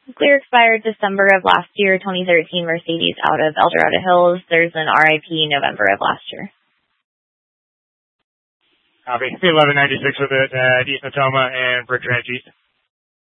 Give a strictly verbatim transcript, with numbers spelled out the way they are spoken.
Clear expired December of last year, twenty thirteen Mercedes out of El Dorado Hills. There's an R I P November of last year. Copy. eleven ninety-six with it at East Natoma and Bridge Ranch East.